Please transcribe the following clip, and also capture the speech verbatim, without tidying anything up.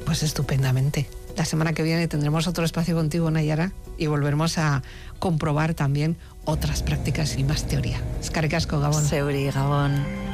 Pues estupendamente. La semana que viene tendremos otro espacio contigo, Nayara, y volveremos a comprobar también otras prácticas y más teoría. Eskerrik asko, Gabón. Zeuri, Gabón.